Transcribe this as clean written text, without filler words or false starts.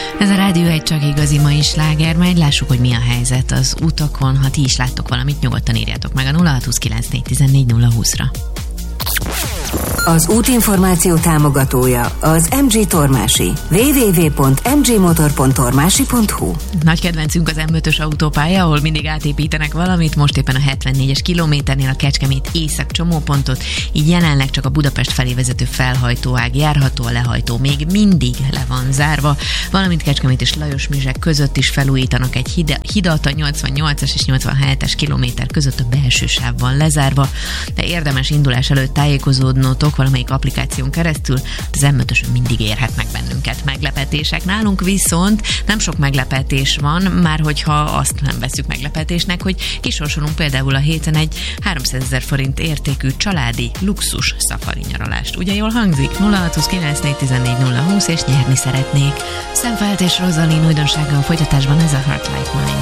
Ez a Rádió egy csak igazi mai sláger, majd lássuk, hogy mi a helyzet az utakon. Ha ti is láttok valamit, nyugodtan írjátok meg a 0629414020-ra. Az útinformáció támogatója az MG Tormási. www.mgmotor.tormási.hu. Nagy kedvencünk az M5-ös autópálya, ahol mindig átépítenek valamit, most éppen a 74-es kilométernél a Kecskemét észak csomópontot, így jelenleg csak a Budapest felé vezető felhajtóág járható, a lehajtó még mindig le van zárva, valamint Kecskemét és Lajos-Mizsek között is felújítanak egy hidat, a 88-as és 87-es kilométer között a belső sáv van lezárva, de érdemes indulás előtt tájékozódnotok valamelyik applikáción keresztül, az M5-ösön mindig érhetnek bennünket meglepetések. Nálunk viszont nem sok meglepetés van, már hogyha azt nem veszük meglepetésnek, hogy kisorsolunk például a héten egy 300 000 forint értékű családi luxus szafari nyaralást. Ugye jól hangzik? 0629414020 és nyerni szeretnék. Szemfelt és Rozalin újdonsága a folytatásban, ez a Heart Like Mine.